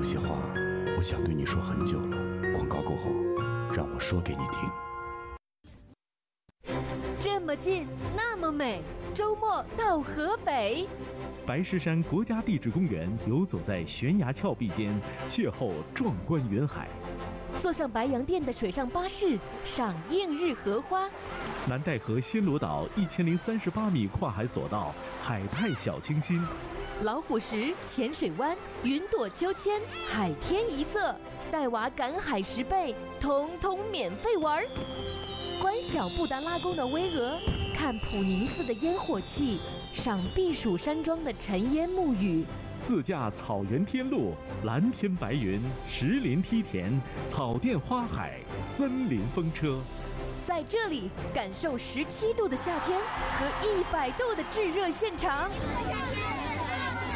些话，我想对你说很久了。广告过后，让我说给你听。 这么近，那么美，周末到河北。 白石山国家地质公园，游走在悬崖峭壁间，邂逅壮观云海。 坐上白洋淀的水上巴士，赏映日荷花。 南戴河暹罗岛1038米跨海索道，海派小清新。 老虎石、浅水湾、云朵秋千、海天一色，带娃赶海10倍，通通免费玩。观小布达拉宫的巍峨，看普宁寺的烟火气，赏避暑山庄的尘烟沐雨。 自驾草原天路，蓝天白云，石林梯田，草甸花海，森林风车。 在这里感受17度的夏天和100度的炙热现场。